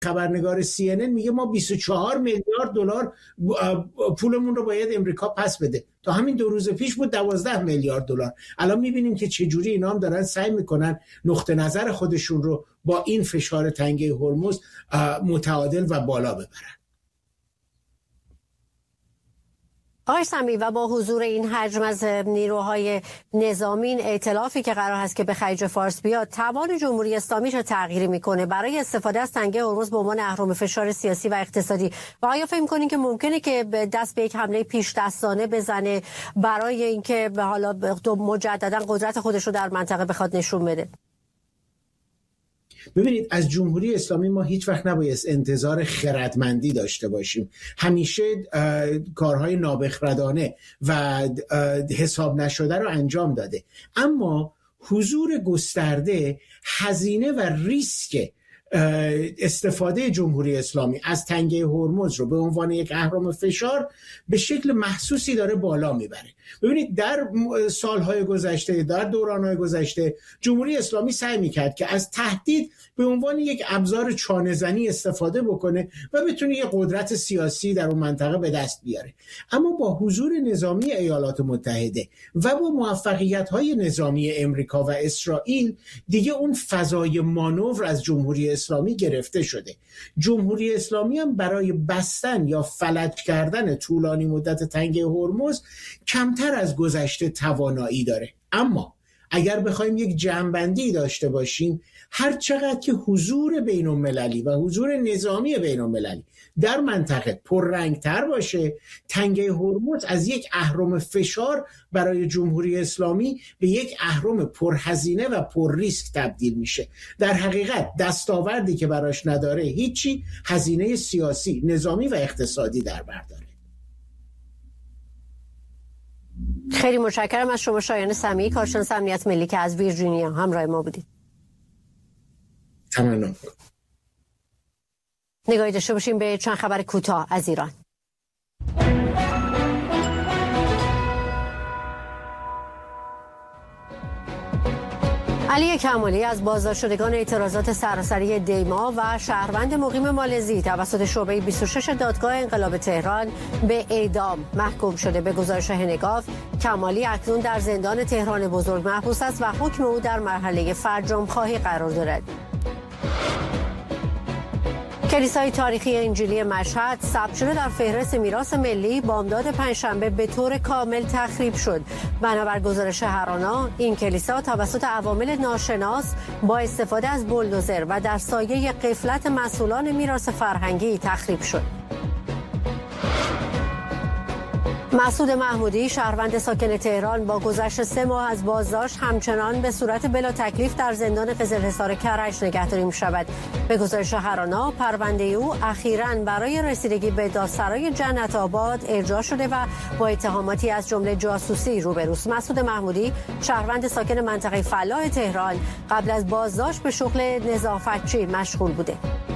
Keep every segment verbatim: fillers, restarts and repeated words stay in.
خبرنگار سی ان ان میگه ما بیست و چهار میلیارد دلار پولمون رو باید امریکا پس بده. تا همین دو روز پیش بود دوازده میلیارد دلار. الان میبینیم که چجوری اینا هم دارن سعی میکنن نقطه نظر خودشون رو با این فشار تنگه هرمز متعادل و بالا ببرن. آقای سمیع، و با حضور این حجم از نیروهای نظامی، این ائتلافی که قرار هست که به خلیج فارس بیاد، توان جمهوری اسلامی چه تغییری میکنه برای استفاده از تنگه هرمز به عنوان اهرم فشار سیاسی و اقتصادی؟ و آیا فکر میکنین که ممکنه که دست به یک حمله پیش دستانه بزنه برای اینکه به حالا مجددا قدرت خودش رو در منطقه بخواد نشون بده؟ ببینید، از جمهوری اسلامی ما هیچ وقت نبایست انتظار خردمندی داشته باشیم. همیشه کارهای نابخردانه و حساب نشده رو انجام داده، اما حضور گسترده، هزینه و ریسک استفاده جمهوری اسلامی از تنگه هرمز رو به عنوان یک اهرم فشار به شکل محسوسی داره بالا میبره. ببینید، در سالهای گذشته، در دورانهای گذشته، جمهوری اسلامی سعی میکرد که از تهدید به عنوان یک ابزار چانه‌زنی استفاده بکنه و بتونه یک قدرت سیاسی در اون منطقه به دست بیاره. اما با حضور نظامی ایالات متحده و با موفقیت‌های نظامی امریکا و اسرائیل، دیگه اون فضای مانور از جمهوری اسلامی گرفته شده. جمهوری اسلامی هم برای بستن یا فلج کردن طولانی مدت تنگه هرمز کمتر از گذشته توانایی داره. اما اگر بخوایم یک جمع‌بندی داشته باشیم، هر چقدر که حضور بین المللی و حضور نظامی بین المللی در منطقه پررنگتر باشه، تنگه هرمز از یک اهرم فشار برای جمهوری اسلامی به یک اهرم پرهزینه و پر ریسک تبدیل میشه. در حقیقت دستاوردی که براش نداره هیچی، هزینه سیاسی، نظامی و اقتصادی در بر داره. خیلی متشکرم از شما شایان سمیعی، کارشناس امنیت ملی که از ویرجینیا همراه ما بودید. تمام. نگاهی داشته باشیم به چند خبر کوتاه از ایران. علی کمالی از بازداشت شدگان اعتراضات سراسری دیما و شهروند مقیم مالزی توسط شعبه بیست و شش دادگاه انقلاب تهران به اعدام محکوم شده. به گزارش هنگاف، کمالی اکنون در زندان تهران بزرگ محبوس است و حکم او در مرحله فرجام خواهی قرار دارد. کلیسای تاریخی انجیلی مشهد ثبت شده در فهرست میراث ملی بامداد پنجشنبه به طور کامل تخریب شد. بنابر گزارش هرانا، این کلیسا توسط عوامل ناشناس با استفاده از بولدوزر و در سایه غفلت مسئولان میراث فرهنگی تخریب شد. مسعود محمودی، شهروند ساکن تهران، با گذشت سه ماه از بازداشت همچنان به صورت بلا تکلیف در زندان قزلحصار کرج نگهداری می‌شود. به گزارش هرانا، پرونده او اخیراً برای رسیدگی به دادسرای جنت آباد ارجاع شده و با اتهاماتی از جمله جاسوسی روبروست. مسعود محمودی، شهروند ساکن منطقه فلاح تهران، قبل از بازداشت به شغل نظافتچی مشغول بوده.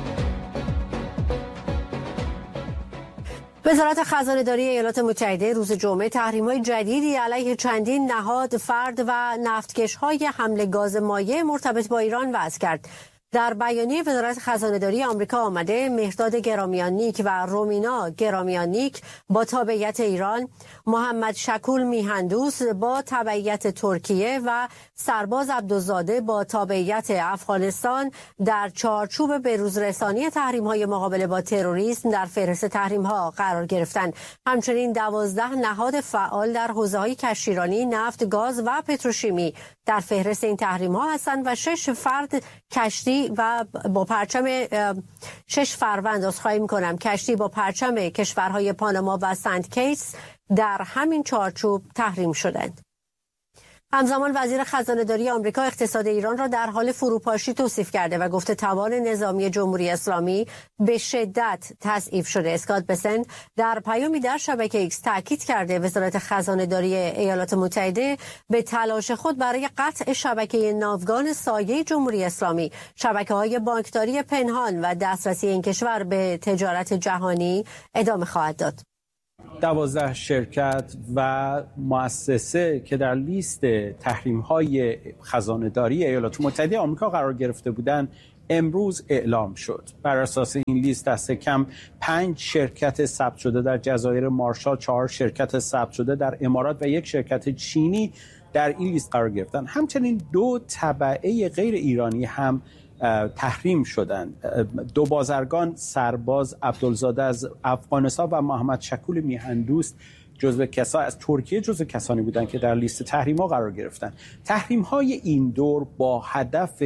وزارت خزانه‌داری ایالات متحده روز جمعه تحریم‌های جدیدی علیه چندین نهاد، فرد و نفتکش‌های حمل گاز مایع مرتبط با ایران وضع کرد. در بیانیه وزارت خزانه‌داری آمریکا آمده مهرداد گرامیانیک و رومینا گرامیانیک با تابعیت ایران، محمد شکول میهندوس با تبعیت ترکیه و سرباز عبدالزاده با تابعیت افغانستان در چارچوب بروزرسانی تحریم‌های مقابله با تروریسم در فهرست تحریم‌ها قرار گرفتند. همچنین دوازده نهاد فعال در حوزه‌های کشتیرانی، نفت، گاز و پتروشیمی در فهرست این تحریم‌ها هستند و شش فرد کشتی و با پرچم شش فروند عذرخواهی می‌کنم کشتی با پرچم کشورهای پاناما و سنت کیتس در همین چارچوب تحریم شدند. همزمان وزیر خزانه‌داری آمریکا اقتصاد ایران را در حال فروپاشی توصیف کرده و گفته توان نظامی جمهوری اسلامی به شدت تضعیف شده. اسکات بسنت در پیامی در شبکه ایکس تاکید کرده وزارت خزانه‌داری ایالات متحده به تلاش خود برای قطع شبکه ناوگان سایه جمهوری اسلامی، شبکه‌های بانکداری پنهان و دسترسی این کشور به تجارت جهانی ادامه خواهد داد. دوازده شرکت و مؤسسه که در لیست تحریم‌های خزانه‌داری ایالات متحده آمریکا قرار گرفته بودند امروز اعلام شد. بر اساس این لیست دست کم پنج شرکت ثبت شده در جزایر مارشال، چهار شرکت ثبت شده در امارات و یک شرکت چینی در این لیست قرار گرفتن. همچنین دو تبعه غیر ایرانی هم تحریم شدند. دو بازرگان، سرباز عبدالزاده از افغانستان و محمد شکول میهندوست جزو کسا از ترکیه جزو کسانی بودند که در لیست تحریم ها قرار گرفتن. تحریم های این دور با هدف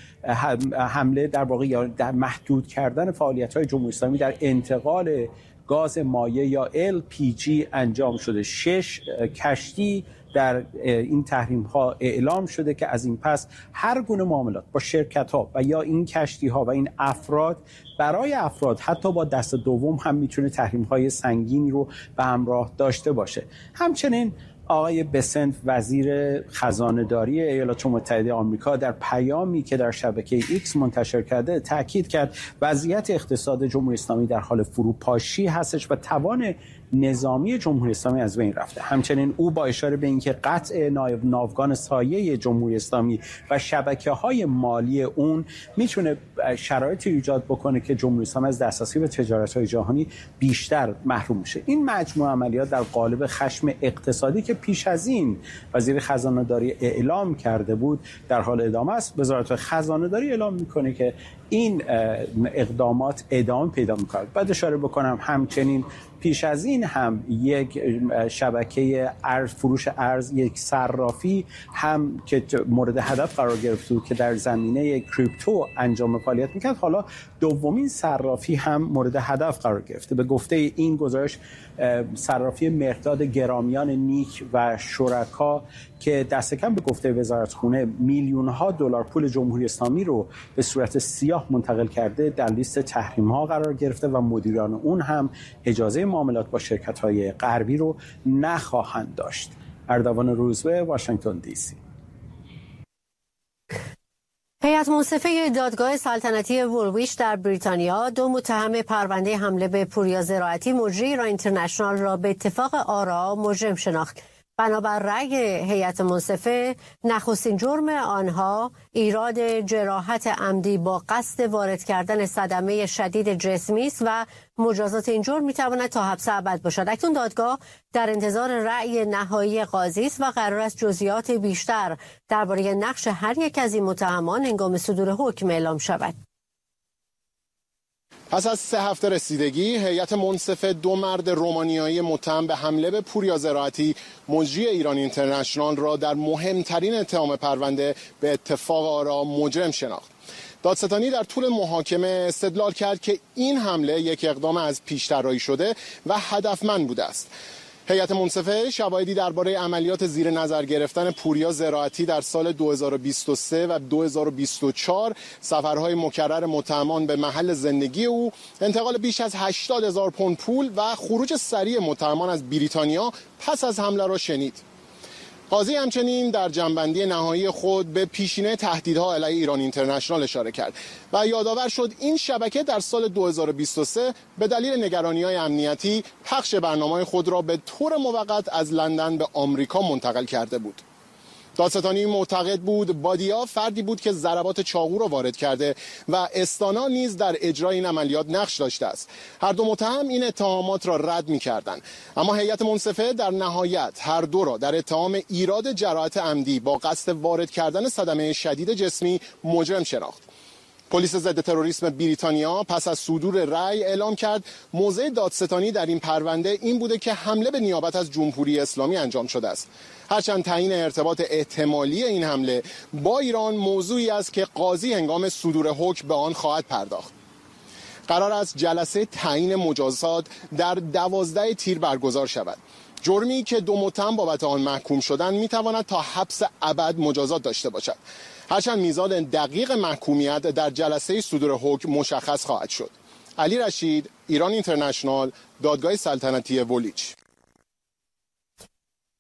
حمله در واقع یا در محدود کردن فعالیت های جمهوری اسلامی در انتقال گاز مایع یا ال پی جی انجام شده. شش کشتی در این تحریم ها اعلام شده که از این پس هر گونه معاملات با شرکت ها و یا این کشتی ها و این افراد برای افراد حتی با دست دوم هم میتونه تحریم های سنگینی رو به همراه داشته باشه. همچنین آقای بسنت وزیر خزانه‌داری ایالات متحده آمریکا در پیامی که در شبکه ایکس منتشر کرده تاکید کرد وضعیت اقتصاد جمهوری اسلامی در حال فروپاشی هستش و توان نظامی جمهوری اسلامی از بین رفته. همچنین او با اشاره به اینکه قطع ناوگان سایه جمهوری اسلامی و شبکه‌های مالی اون میتونه شرایطی ایجاد بکنه که جمهوری اسلامی از دسترسی به تجارت‌های جهانی بیشتر محروم میشه. این مجموعه عملیات در قالب خشم اقتصادی که پیش از این وزیر خزانه‌داری اعلام کرده بود در حال ادامه است. وزارت خزانه‌داری اعلام میکنه که این اقدامات ادامه پیدا می‌کنه. بعد اشاره بکنم همچنین پیش از این هم یک شبکه ارز فروش ارز، یک صرافی هم که مورد هدف قرار گرفته بود که در زمینه کریپتو انجام فعالیت میکرد، حالا دومین صرافی هم مورد هدف قرار گرفته. به گفته این گزارش صرافی مقداد گرامیان نیک و شرکا که دست کم به گفته وزارتخونه میلیون ها دلار پول جمهوری اسلامی رو به صورت سیاه منتقل کرده در لیست تحریم ها قرار گرفته و مدیران اون هم اجازه معاملات با شرکت های غربی رو نخواهند داشت. اردوان روزبه، واشنگتن دی سی. هیئت منصفه دادگاه سلطنتی وولویچ در بریتانیا دو متهم پرونده حمله به پوریا زراعتی مجری ایران اینترنشنال را به اتفاق آرا مجرم شناخت. بنابر رأی هیئت منصفه نخستین جرم آنها ایراد جراحت عمدی با قصد وارد کردن صدمه شدید جسمی است و مجازات این جرم میتواند تا حبس ابد باشد. اکنون دادگاه در انتظار رأی نهایی قاضی است و قرار است جزئیات بیشتر درباره نقش هر یک از این متهمان هنگام صدور حکم اعلام شود. پس از سه هفته رسیدگی، هیئت منصفه دو مرد رومانیایی متهم به حمله به پوریا زراعتی مجری ایران اینترنشنال را در مهمترین اتهام پرونده به اتفاق آرا مجرم شناخت. دادستانی در طول محاکمه استدلال کرد که این حمله یک اقدام از پیش طراحی شده و هدفمند بوده است. هیئت منصفه شواهدی درباره عملیات زیر نظر گرفتن پوریا زراعتی در سال دو هزار و بیست و سه و دو هزار و بیست و چهار، سفرهای مکرر متهمان به محل زندگی او، انتقال بیش از هشتاد هزار پوند پول و خروج سریع متهمان از بریتانیا پس از حمله را شنید. قاضی همچنین در جنبندی نهایی خود به پیشینه تهدیدها علیه ایران اینترنشنال اشاره کرد و یادآور شد این شبکه در سال دو هزار و بیست و سه به دلیل نگرانی‌های امنیتی پخش برنامه‌های خود را به طور موقت از لندن به آمریکا منتقل کرده بود. دادستانی معتقد بود بادیا فردی بود که ضربات چاقو را وارد کرده و استانا نیز در اجرای این عملیات نقش داشته است. هر دو متهم این اتهامات را رد می‌کردند، اما هیئت منصفه در نهایت هر دو را در اتهام ایراد جراحت عمدی با قصد وارد کردن صدمه شدید جسمی مجرم شناخت. پلیس ضد تروریسم بریتانیا پس از صدور رأی اعلام کرد موضع دادستانی در این پرونده این بوده که حمله به نیابت از جمهوری اسلامی انجام شده است. هرچند تعیین ارتباط احتمالی این حمله با ایران موضوعی است که قاضی هنگام صدور حکم به آن خواهد پرداخت. قرار است جلسه تعیین مجازات در دوازده تیر برگزار شود. جرمی که دو متهم بابت آن محکوم شدند میتواند تا حبس ابد مجازات داشته باشد. هرچند میزان دقیق محکومیت در جلسه صدور حکم مشخص خواهد شد. علی رشید، ایران اینترنشنال، دادگاه سلطنتی وولویچ.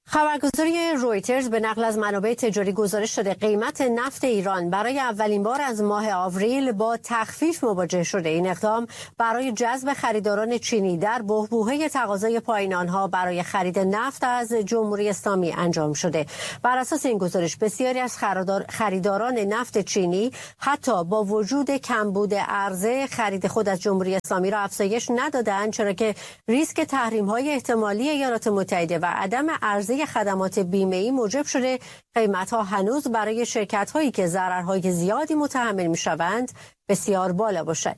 خبرگزاری رویترز به نقل از منابع تجاری گزارش شده قیمت نفت ایران برای اولین بار از ماه آوریل با تخفیف مواجه شده. این اقدام برای جذب خریداران چینی در بحبوحه تقاضای پایین آنها برای خرید نفت از جمهوری اسلامی انجام شده. بر اساس این گزارش بسیاری از خریداران نفت چینی حتی با وجود کمبود عرضه خرید خود از جمهوری اسلامی را افزایش ندادند، چرا که ریسک تحریم‌های احتمالی ایالات متحده و عدم عرضه خدمات بیمه‌ای موجب شده قیمت‌ها هنوز برای شرکت‌هایی که ضررهای زیادی متحمل می‌شوند بسیار بالا باشد.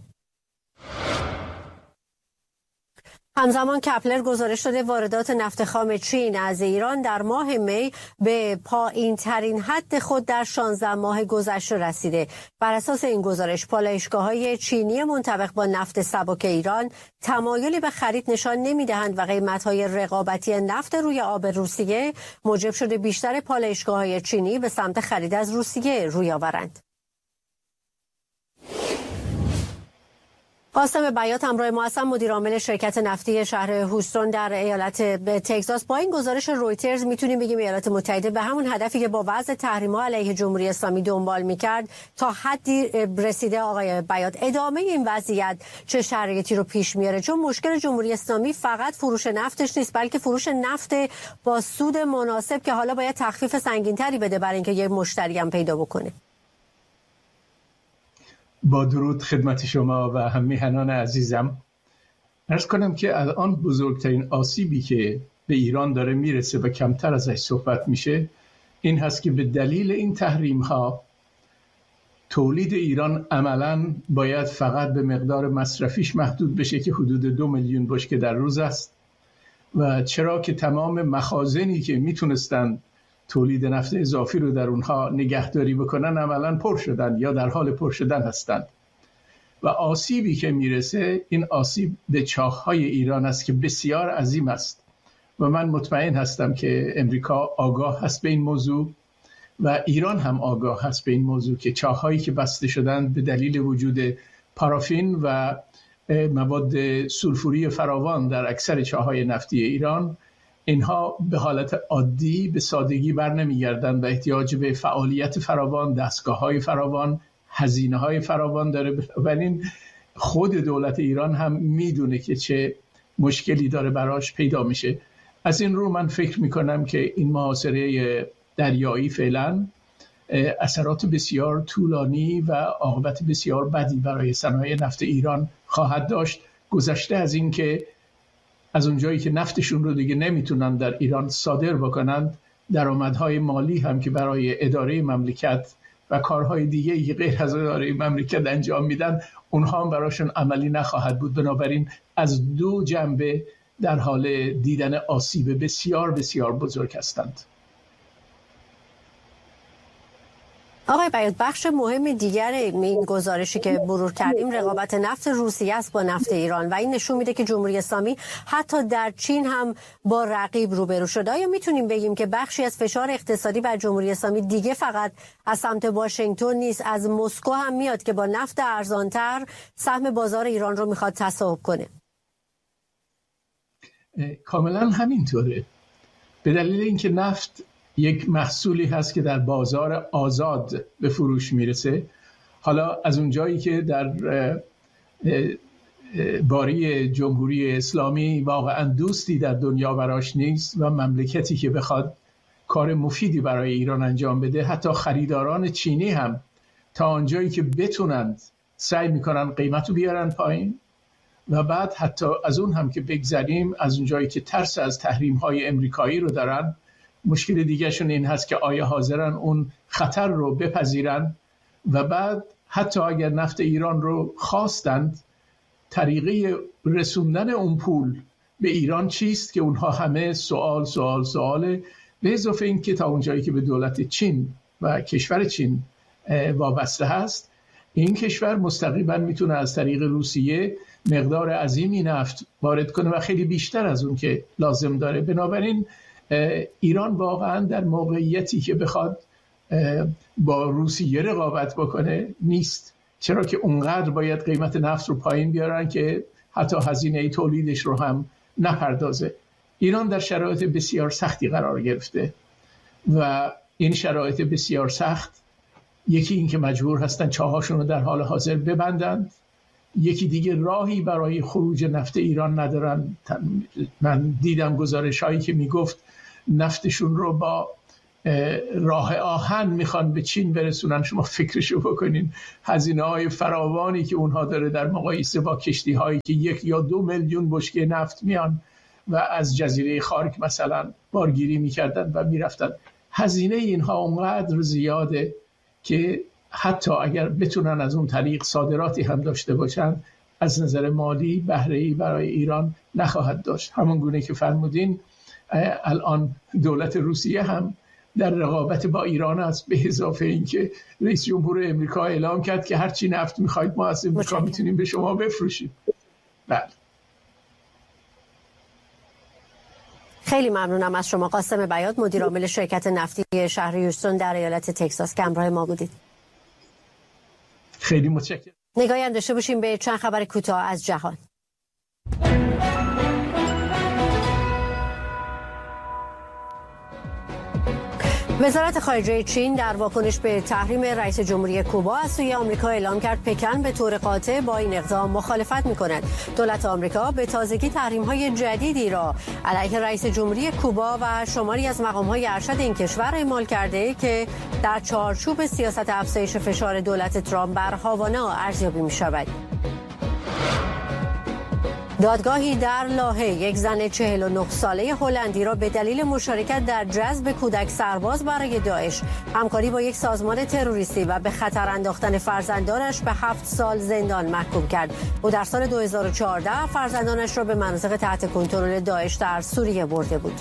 همزمان کپلر گزارش داده واردات نفت خام چین از ایران در ماه می به پایین ترین حد خود در شانزده ماه گذشته رسیده. بر اساس این گزارش پالایشگاه‌های چینی منطبق با نفت سبک ایران تمایلی به خرید نشان نمی‌دهند و قیمت‌های رقابتی نفت روی آب روسیه موجب شده بیشتر پالایشگاه‌های چینی به سمت خرید از روسیه روی آورند. قاسم بیات همراه ما هستند، مدیر عامل شرکت نفتی شهر هوستون در ایالت تگزاس. با این گزارش رویترز میتونیم بگیم ایالات متحده به همون هدفی که با وضع تحریم‌ها علیه جمهوری اسلامی دنبال میکرد تا حدی رسیده. آقای بیات، ادامه این وضعیت چه شرایطی رو پیش میاره؟ چون مشکل جمهوری اسلامی فقط فروش نفتش نیست، بلکه فروش نفت با سود مناسب که حالا باید تخفیف سنگین‌تری بده برای اینکه یه مشتری هم پیدا بکنه. با درود خدمت شما و هم میهنان عزیزم. عرض کنم که الان بزرگترین آسیبی که به ایران داره میرسه و کمتر ازش صحبت میشه این هست که به دلیل این تحریم ها تولید ایران عملاً باید فقط به مقدار مصرفیش محدود بشه که حدود دو میلیون بشکه در روز است، و چرا که تمام مخازنی که میتونستن تولید نفت اضافی رو در اونها نگهداری بکنن عملاً پر شدن یا در حال پر شدن هستند. و آسیبی که میرسه این آسیب به چاه‌های ایران است که بسیار عظیم است و من مطمئن هستم که امریکا آگاه هست به این موضوع و ایران هم آگاه هست به این موضوع که چاه‌هایی که بسته شدن به دلیل وجود پارافین و مواد سولفوری فراوان در اکثر چاه‌های نفتی ایران، اینها به حالت عادی به سادگی بر نمیگردن و احتیاج به فعالیت فراوان، دستگاه‌های فراوان، هزینه‌های فراوان داره. ولی خود دولت ایران هم میدونه که چه مشکلی داره براش پیدا میشه. از این رو من فکر میکنم که این محاصره دریایی فعلا اثرات بسیار طولانی و عاقبت بسیار بدی برای صنایع نفت ایران خواهد داشت، گذشته از این که از اونجایی که نفتشون رو دیگه نمیتونن در ایران صادر بکنند، درآمدهای مالی هم که برای اداره مملکت و کارهای دیگه که غیر از اداره مملکت انجام میدن اونها هم براشون عملی نخواهد بود. بنابراین از دو جنبه در حال دیدن آسیب بسیار بسیار بزرگ هستند. آقای بیات، بخش مهم دیگر این گزارشی که مرور کردیم رقابت نفت روسیه است با نفت ایران و این نشون میده که جمهوری اسلامی حتی در چین هم با رقیب روبرو شده. آیا میتونیم بگیم که بخشی از فشار اقتصادی بر جمهوری اسلامی دیگه فقط از سمت واشنگتن نیست، از مسکو هم میاد که با نفت ارزانتر سهم بازار ایران رو میخواد تصاحب کنه؟ کاملا همینطوره. به دلیل اینکه نفت یک محصولی هست که در بازار آزاد به فروش میرسه، حالا از اونجایی که در باری جمهوری اسلامی واقعا دوستی در دنیا براش نیست و مملکتی که بخواد کار مفیدی برای ایران انجام بده، حتی خریداران چینی هم تا آنجایی که بتونند سعی میکنن قیمتو بیارن پایین و بعد حتی از اون هم که بگذریم، از اونجایی که ترس از تحریم‌های امریکایی رو دارن، مشکل دیگه شون این هست که آیا حاضرن اون خطر رو بپذیرن و بعد حتی اگر نفت ایران رو خواستند، طریقه رسوندن اون پول به ایران چیست که اونها همه سوال سوال سواله. به اضافه این که تا اونجایی که به دولت چین و کشور چین وابسته هست، این کشور مستقیما میتونه از طریق روسیه مقدار عظیمی نفت وارد کنه و خیلی بیشتر از اون که لازم داره. بنابراین ایران واقعا در موقعیتی که بخواد با روسیه رقابت بکنه نیست، چرا که اونقدر باید قیمت نفت رو پایین بیارن که حتی هزینه تولیدش رو هم نپردازه. ایران در شرایط بسیار سختی قرار گرفته و این شرایط بسیار سخت، یکی این که مجبور هستن چاهاشون رو در حال حاضر ببندند، یکی دیگه راهی برای خروج نفت ایران ندارن. من دیدم گزارش هایی که میگفت نفتشون رو با راه آهن میخوان به چین برسونن. شما فکرشو بکنین، هزینه های فراوانی که اونها داره در مقایسه با کشتی هایی که یک یا دو میلیون بشکه نفت میان و از جزیره خارک مثلا بارگیری میکردن و میرفتن. هزینه اینها اونقدر زیاده که حتی اگر بتونن از اون طریق صادراتی هم داشته باشن، از نظر مالی بهره‌ای برای ایران نخواهد داشت. همون گونه که فرمودین الان دولت روسیه هم در رقابت با ایران است، به اضافه اینکه رئیس جمهور امریکا اعلام کرد که هرچی نفت میخواید ما از امریکا میتونیم به شما بفروشیم. بله. خیلی ممنونم از شما قاسم بیات، مدیر عامل شرکت نفتی شهر هیوستون در ایالت تگزاس که همراه ما بودید. خیلی متشکرم. نگاهی داشته باشیم به چند خبر کوتاه از جهان. وزارت خارجه چین در واکنش به تحریم رئیس جمهوری کوبا از سوی آمریکا اعلام کرد پکن به طور قاطع با این اقدام مخالفت می‌کند. دولت آمریکا به تازگی تحریم‌های جدیدی را علیه رئیس جمهوری کوبا و شماری از مقام‌های ارشد این کشور اعمال کرده که در چارچوب سیاست افزایش فشار دولت ترامپ بر هاوانا ارزیابی می‌شود. دادگاهی در لاهه یک زن چهل و نه ساله هلندی را به دلیل مشارکت در جذب کودک سرباز برای داعش، همکاری با یک سازمان تروریستی و به خطر انداختن فرزندانش به هفت سال زندان محکوم کرد. او در سال دو هزار و چهارده فرزندانش را به مناطق تحت کنترل داعش در سوریه برده بود.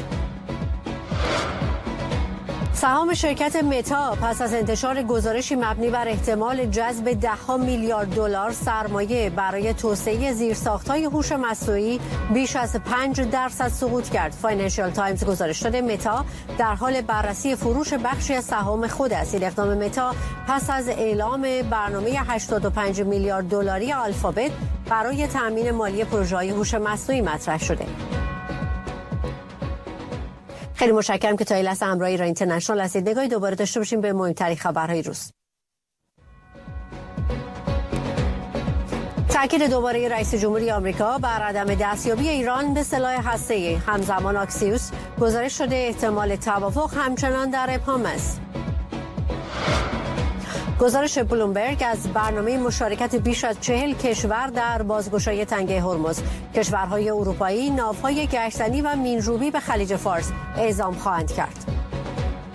سهام شرکت متا پس از انتشار گزارشی مبنی بر احتمال جذب ده میلیارد دلار سرمایه برای توسعه زیرساخت‌های هوش مصنوعی بیش از پنج درصد سقوط کرد. فاینانشال تایمز گزارش داده متا در حال بررسی فروش بخشی از سهام خود است. این اقدام متا پس از اعلام برنامه هشتاد و پنج میلیارد دلاری آلفابت برای تأمین مالی پروژه‌های هوش مصنوعی مطرح شده. خیلی متشکرم که تا این لحظه همراه ایران اینترنشنال هستید. نگاهی دوباره داشته باشیم به مهمترین خبرهای روز. تاکید دوباره رئیس جمهوری آمریکا بر عدم دستیابی ایران به سلاح هسته‌ای. همزمان آکسیوس گزارش شده احتمال توافق همچنان در ابهام است. گزارش بلومبرگ از برنامه مشارکت بیش از چهل کشور در بازگشایی تنگه هرمز. کشورهای اروپایی ناوهای گشتنی و مین‌روبی به خلیج فارس اعزام خواهند کرد.